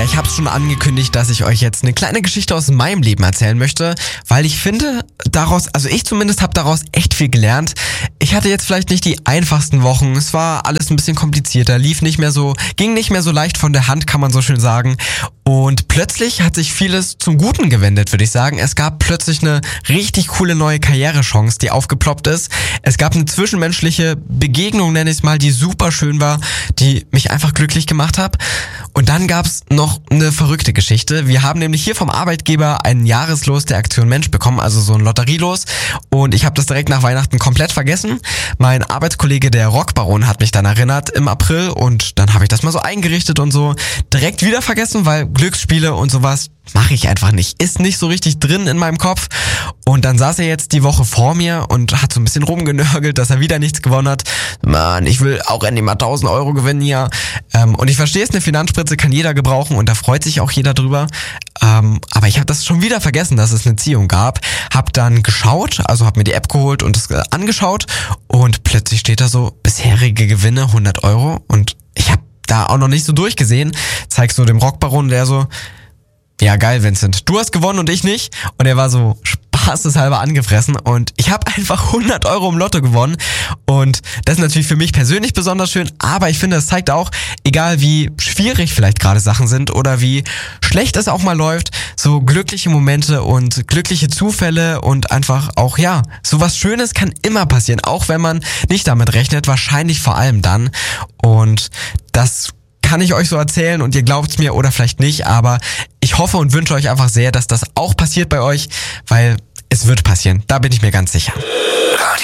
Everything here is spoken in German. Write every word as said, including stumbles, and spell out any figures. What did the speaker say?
Ja, ich habe es schon angekündigt, dass ich euch jetzt eine kleine Geschichte aus meinem Leben erzählen möchte, weil ich finde, daraus, also ich zumindest habe daraus echt viel gelernt. Ich hatte jetzt vielleicht nicht die einfachsten Wochen, es war alles ein bisschen komplizierter, lief nicht mehr so, ging nicht mehr so leicht von der Hand, kann man so schön sagen. Und plötzlich hat sich vieles zum Guten gewendet, würde ich sagen. Es gab plötzlich eine richtig coole neue Karrierechance, die aufgeploppt ist. Es gab eine zwischenmenschliche Begegnung, nenne ich es mal, die super schön war, die mich einfach glücklich gemacht hat. Und dann gab's noch eine verrückte Geschichte. Wir haben nämlich hier vom Arbeitgeber einen Jahreslos der Aktion Mensch bekommen, also so ein Lotterielos. Und ich habe das direkt nach Weihnachten komplett vergessen. Mein Arbeitskollege, der Rockbaron, hat mich dann erinnert im April und dann habe ich das mal so eingerichtet und so direkt wieder vergessen, weil Glücksspiele und sowas mache ich einfach nicht. Ist nicht so richtig drin in meinem Kopf. Und dann saß er jetzt die Woche vor mir und hat so ein bisschen rumgenörgelt, dass er wieder nichts gewonnen hat. Mann, ich will auch endlich mal tausend Euro gewinnen hier. Ähm, und ich verstehe es, eine Finanzspritze kann jeder gebrauchen und da freut sich auch jeder drüber. Ähm, aber ich habe das schon wieder vergessen, dass es eine Ziehung gab. Hab dann geschaut, also hab mir die App geholt und es angeschaut und plötzlich steht da so, bisherige Gewinne hundert Euro und ich habe da auch noch nicht so durchgesehen. Zeigst du dem Rockbaron, der so, ja geil Vincent, du hast gewonnen und ich nicht. Und er war so spaßeshalber angefressen und ich habe einfach hundert Euro im Lotto gewonnen. Und das ist natürlich für mich persönlich besonders schön, aber ich finde, es zeigt auch, egal wie schwierig vielleicht gerade Sachen sind oder wie schlecht es auch mal läuft, so glückliche Momente und glückliche Zufälle und einfach auch, ja, sowas Schönes kann immer passieren, auch wenn man nicht damit rechnet, wahrscheinlich vor allem dann. Und das kann ich euch so erzählen und ihr glaubt's mir oder vielleicht nicht, aber ich hoffe und wünsche euch einfach sehr, dass das auch passiert bei euch, weil es wird passieren, da bin ich mir ganz sicher.